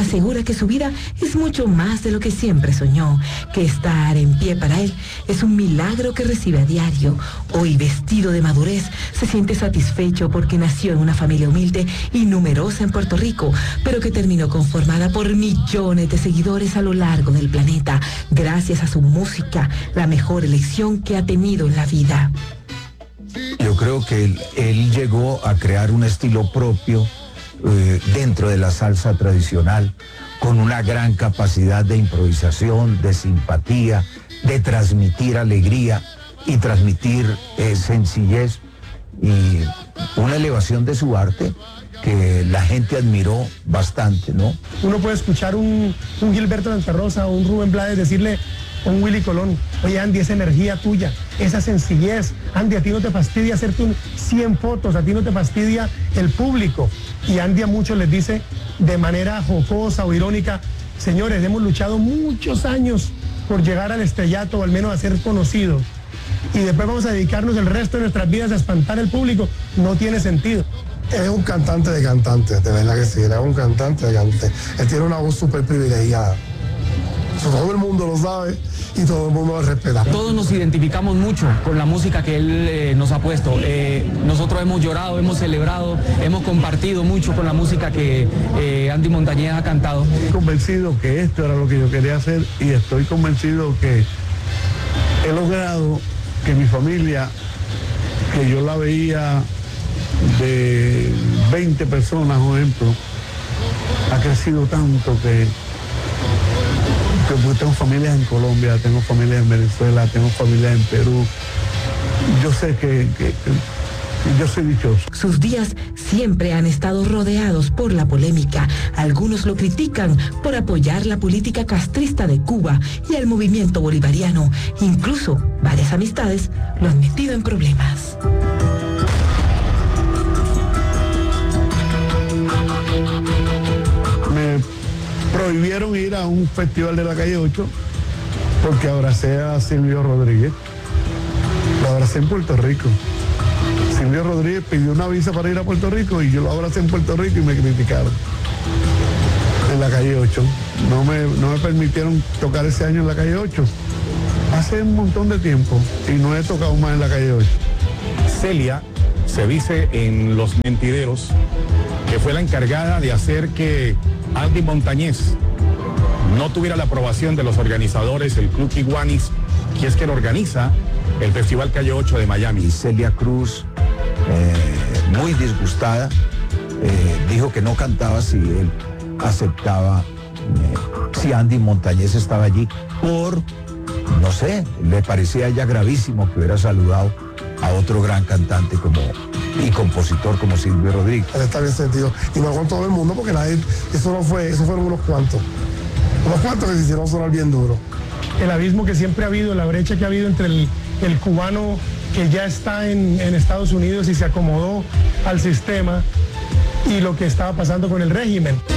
asegura que su vida es mucho más de lo que siempre soñó, que estar en pie para él es un milagro que recibe a diario. Hoy, vestido de madurez, se siente satisfecho porque nació en una familia humilde y numerosa en Puerto Rico, pero que terminó conformada por millones de seguidores a lo largo del planeta, gracias a su música, la mejor elección que ha tenido en la vida. Yo creo que él llegó a crear un estilo propio dentro de la salsa tradicional, con una gran capacidad de improvisación, de simpatía, de transmitir alegría y transmitir sencillez y una elevación de su arte que la gente admiró bastante, ¿no? Uno puede escuchar un Gilberto Santa Rosa o un Rubén Blades decirle a un Willy Colón: oye, Andy, esa energía tuya, esa sencillez, Andy, a ti no te fastidia hacerte 100 fotos, a ti no te fastidia el público. Y Andy a muchos les dice de manera jocosa o irónica: señores, hemos luchado muchos años por llegar al estrellato o al menos a ser conocidos, y después vamos a dedicarnos el resto de nuestras vidas a espantar al público. No tiene sentido. Es un cantante de cantantes, de verdad que sí, es un cantante de cantantes. Él tiene una voz súper privilegiada. Todo el mundo lo sabe y todo el mundo lo respeta. Todos nos identificamos mucho con la música que él nos ha puesto. Nosotros hemos llorado, hemos celebrado, hemos compartido mucho con la música que Andy Montañez ha cantado. Estoy convencido que esto era lo que yo quería hacer y estoy convencido que he logrado que mi familia, que yo la veía de 20 personas, por ejemplo, ha crecido tanto que tengo familias en Colombia, tengo familias en Venezuela, tengo familias en Perú. Yo sé que yo soy dichoso. Sus días siempre han estado rodeados por la polémica. Algunos lo critican por apoyar la política castrista de Cuba y el movimiento bolivariano. Incluso varias amistades lo han metido en problemas. Me prohibieron ir a un festival de la calle 8 porque abracé a Silvio Rodríguez. Lo abracé en Puerto Rico. Silvio Rodríguez pidió una visa para ir a Puerto Rico y yo lo abracé en Puerto Rico y me criticaron en la calle 8. No me permitieron tocar ese año en la calle 8. Hace un montón de tiempo y no he tocado más en la calle 8. Celia se dice en Los Mentideros que fue la encargada de hacer que Andy Montañez no tuviera la aprobación de los organizadores, el Club Iguanis, que es quien organiza el Festival Calle 8 de Miami. Y Celia Cruz, muy disgustada, dijo que no cantaba si él aceptaba, si Andy Montañez estaba allí, no sé, le parecía a ella gravísimo que hubiera saludado a otro gran cantante y compositor como Silvio Rodríguez. Él está bien sentido, y no con todo el mundo, porque eso fueron unos cuantos que se hicieron sonar bien duro. El abismo que siempre ha habido, la brecha que ha habido entre el cubano que ya está en Estados Unidos y se acomodó al sistema, y lo que estaba pasando con el régimen.